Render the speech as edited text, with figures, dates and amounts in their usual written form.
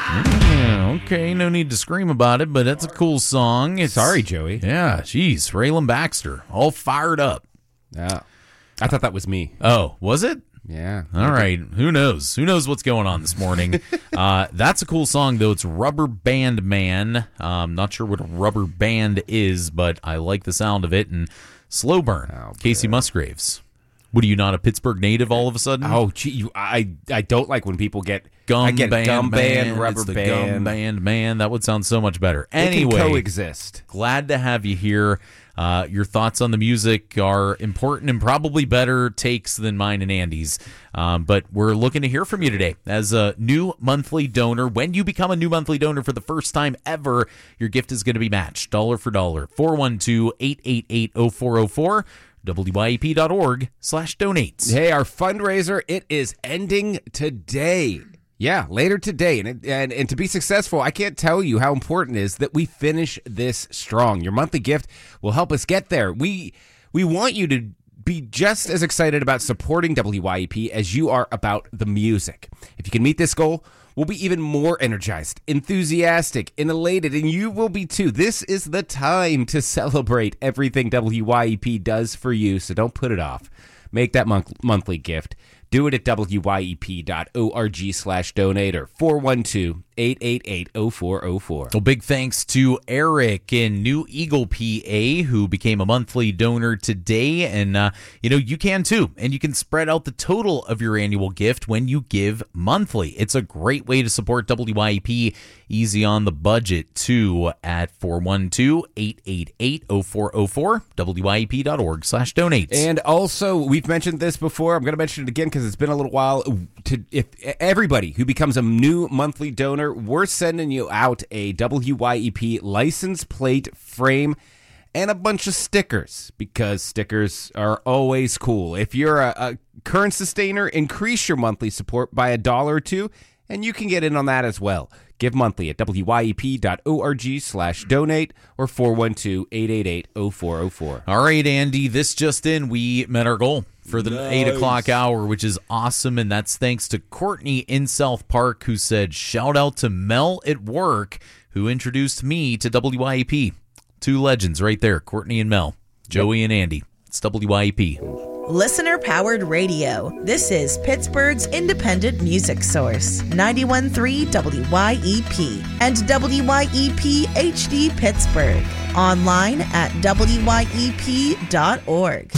Yeah, okay, no need to scream about it, but that's a cool song. Sorry, Joey. Yeah, geez, Raylan Baxter, all fired up. Yeah. I thought that was me. Oh, was it? Yeah. All right. Who knows? Who knows what's going on this morning? That's a cool song, though. It's Rubber Band Man. Not sure what a rubber band is, but I like the sound of it. And Slow Burn, Casey Musgraves. What, are you not a Pittsburgh native all of a sudden? Oh, gee, I don't like when people get Gum band, rubber it's the band. Gum band man. That would sound so much better. They Anyway, can coexist. Glad to have you here. Your thoughts on the music are important and probably better takes than mine and Andy's. But we're looking to hear from you today as a new monthly donor. When you become a new monthly donor for the first time ever, your gift is going to be matched dollar for dollar. 412-888-0404. WYEP.org/donate. Hey, our fundraiser, it is ending today. Yeah, later today. And to be successful, I can't tell you how important it is that we finish this strong. Your monthly gift will help us get there. We want you to be just as excited about supporting WYEP as you are about the music. If you can meet this goal, we'll be even more energized, enthusiastic, and elated, and you will be too. This is the time to celebrate everything WYEP does for you, so don't put it off. Make that monthly gift. Do it at wyep.org/donate or 412-888-0404. Well, big thanks to Eric in New Eagle, PA, who became a monthly donor today. And, you can too. And you can spread out the total of your annual gift when you give monthly. It's a great way to support WYEP. Easy on the budget, too, at 412-888-0404, wyep.org/donate. And also, we've mentioned this before. I'm going to mention it again because it's been a little while. If everybody who becomes a new monthly donor, we're sending you out a WYEP license plate frame and a bunch of stickers, because stickers are always cool. If you're a current sustainer, increase your monthly support by $1 or $2, and you can get in on that as well. Give monthly at wyep.org/donate or 412-888-0404. All right, Andy, this just in, we met our goal for the 8 o'clock hour, which is awesome, and that's thanks to Courtney in South Park, who said, shout out to Mel at work, who introduced me to WYEP. Two legends right there, Courtney and Mel, Joey and Andy. It's WYEP. Listener-powered radio. This is Pittsburgh's independent music source. 91.3 WYEP and WYEP HD Pittsburgh. Online at WYEP.org.